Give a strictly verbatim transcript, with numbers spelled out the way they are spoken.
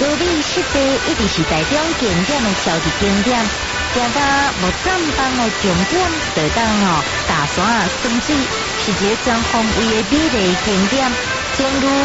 高丽湿地一直是台中景点的超级景点，行到无站房的重点，就当哦大山啊、山水是一个全方位的美丽景点，正如